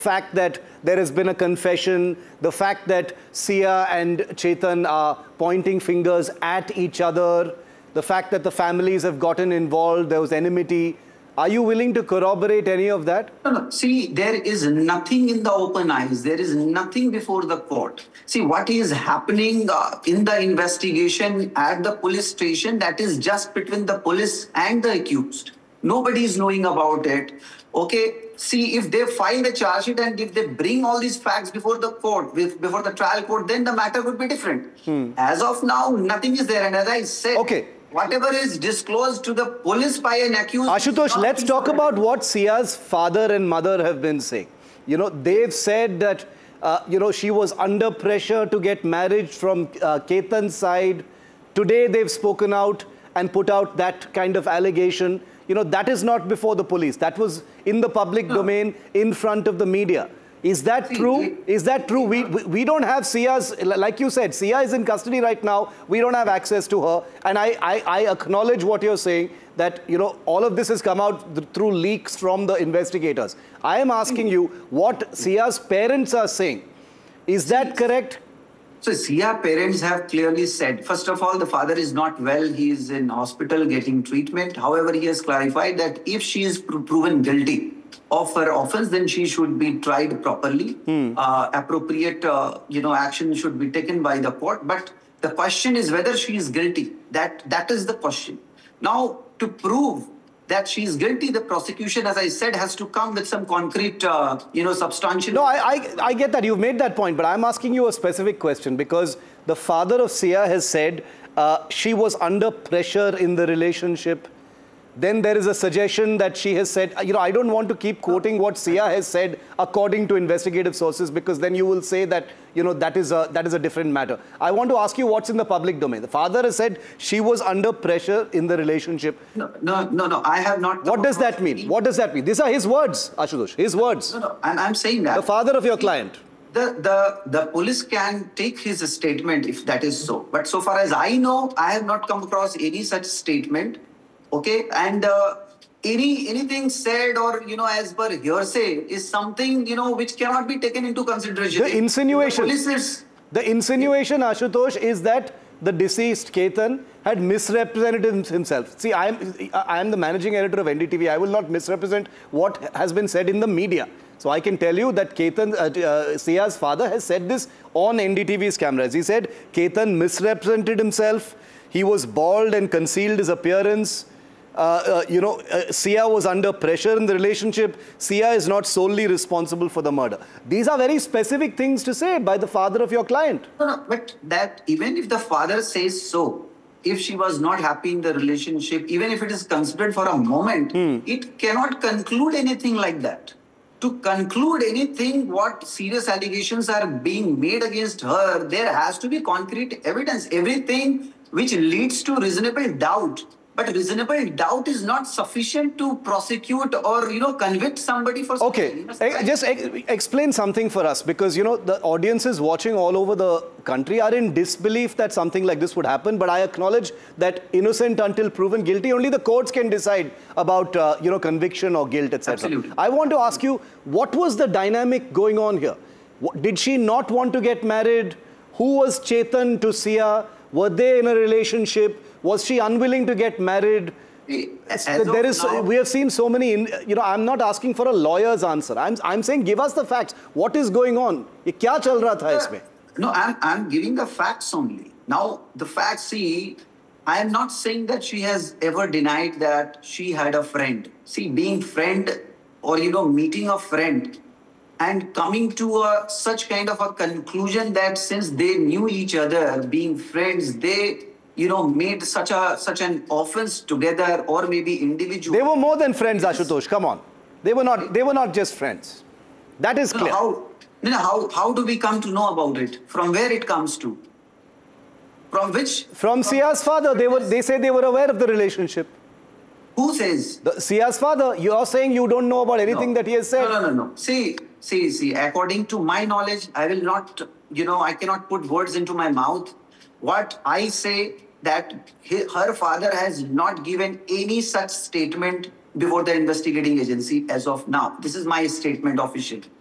fact that there has been a confession, the fact that Sia and Chetan are pointing fingers at each other, the fact that the families have gotten involved, there was enmity. Are you willing to corroborate any of that? No. See, there is nothing in the open eyes. There is nothing before the court. See, what is happening in the investigation at the police station, that is just between the police and the accused. Nobody is knowing about it. Okay, see, if they file a charge sheet and if they bring all these facts before the court, before the trial court, then the matter would be different. As of now, nothing is there. And as I said, whatever is disclosed to the police by an accused... Ashutosh, let's talk about what Sia's father and mother have been saying. You know, they've said that, she was under pressure to get married from Ketan's side. Today, they've spoken out and put out that kind of allegation. You know, that is not before the police. That was in the public domain, in front of the media. Is that true? Is that true? We don't have Sia's, like you said, Sia is in custody right now. We don't have access to her. And I acknowledge what you're saying, that, all of this has come out through leaks from the investigators. I am asking you what Sia's parents are saying. Is that correct? So Sia parents have clearly said, first of all, the father is not well. He is in hospital getting treatment. However, he has clarified that if she is proven guilty of her offense, then she should be tried properly. Appropriate, action should be taken by the court. But the question is whether she is guilty. That is the question. Now, to prove that she is guilty, the prosecution, as I said, has to come with some concrete, substantial... No, I get that. You've made that point, but I'm asking you a specific question because the father of Sia has said she was under pressure in the relationship. Then there is a suggestion that she has said, I don't want to keep quoting what Sia has said according to investigative sources, because then you will say that, that is a different matter. I want to ask you what's in the public domain. The father has said she was under pressure in the relationship. No, I have not... What does that mean? What does that mean? These are his words, Ashutosh, his words. No, I'm saying that. The father of your client. The police can take his statement if that is so. But so far as I know, I have not come across any such statement. Okay, and anything said or, as per hearsay is something, which cannot be taken into consideration. The insinuation, Ashutosh, is that the deceased Ketan had misrepresented himself. See, I am the managing editor of NDTV. I will not misrepresent what has been said in the media. So I can tell you that Sia's father has said this on NDTV's cameras. He said Ketan misrepresented himself. He was bald and concealed his appearance. Sia was under pressure in the relationship. Sia is not solely responsible for the murder. These are very specific things to say by the father of your client. No, but that even if the father says so, if she was not happy in the relationship, even if it is considered for a moment, it cannot conclude anything like that. To conclude anything, what serious allegations are being made against her, there has to be concrete evidence. Everything which leads to reasonable doubt. But reasonable doubt is not sufficient to prosecute or, convict somebody for something. Okay, just explain something for us, because, the audiences watching all over the country are in disbelief that something like this would happen. But I acknowledge that innocent until proven guilty, only the courts can decide about, conviction or guilt, etc. Absolutely. I want to ask you, what was the dynamic going on here? Did she not want to get married? Who was Chetan to Sia? Were they in a relationship? Was she unwilling to get married? We have seen so many, I'm not asking for a lawyer's answer. I'm saying give us the facts. What is going on? Kya chal raha tha isme? No, I'm giving the facts only. Now, the facts, see, I am not saying that she has ever denied that she had a friend. See, being friend or, meeting a friend and coming to such kind of a conclusion that since they knew each other, being friends, they... made such an offense together, or maybe individual. They were more than friends, Ashutosh. Come on. They were not just friends. That is clear. How do we come to know about it? From where it comes to? From which? From Sia's father. They say they were aware of the relationship. Who says? Sia's father. You are saying you don't know about anything that he has said. No. See, according to my knowledge, I will not, I cannot put words into my mouth. What I say that her father has not given any such statement before the investigating agency as of now. This is my statement officially.